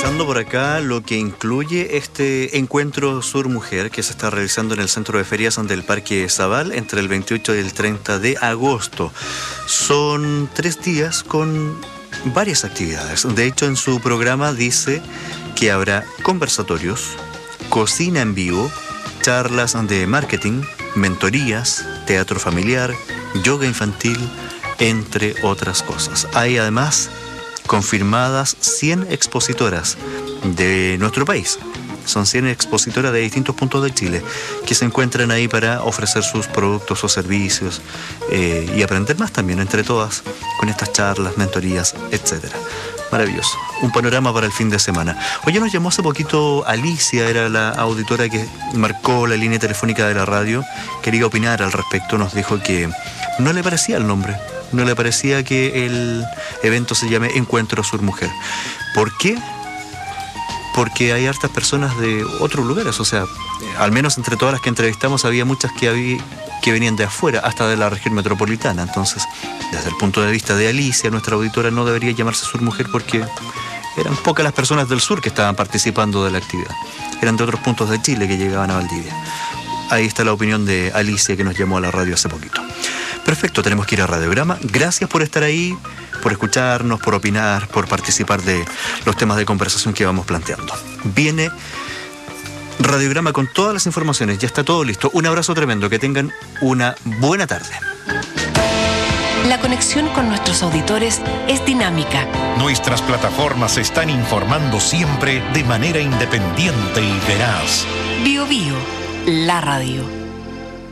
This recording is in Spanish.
revisando por acá lo que incluye este encuentro Sur Mujer que se está realizando en el Centro de Ferias del Parque Zabal entre el 28 y el 30 de agosto. Son 3 días con varias actividades. De hecho, en su programa dice que habrá conversatorios, cocina en vivo, charlas de marketing, mentorías, teatro familiar, yoga infantil, entre otras cosas. Hay además confirmadas 100 expositoras de nuestro país. Son 100 expositoras de distintos puntos de Chile que se encuentran ahí para ofrecer sus productos o servicios y aprender más también entre todas con estas charlas, mentorías, etc. Maravilloso. Un panorama para el fin de semana. Oye, nos llamó hace poquito Alicia, era la auditora que marcó la línea telefónica de la radio. Quería opinar al respecto. Nos dijo que no le parecía el nombre. No le parecía que el evento se llame Encuentro Sur Mujer. ¿Por qué? Porque hay hartas personas de otros lugares, o sea, al menos entre todas las que entrevistamos había muchas que venían de afuera, hasta de la región metropolitana. Entonces, desde el punto de vista de Alicia, nuestra auditora, no debería llamarse Sur Mujer porque eran pocas las personas del sur que estaban participando de la actividad. Eran de otros puntos de Chile que llegaban a Valdivia. Ahí está la opinión de Alicia que nos llamó a la radio hace poquito. Perfecto, tenemos que ir a Radiograma. Gracias por estar ahí, por escucharnos, por opinar, por participar de los temas de conversación que vamos planteando. Viene Radiograma con todas las informaciones, ya está todo listo. Un abrazo tremendo, que tengan una buena tarde. La conexión con nuestros auditores es dinámica. Nuestras plataformas están informando siempre de manera independiente y veraz. Bio Bio, la radio.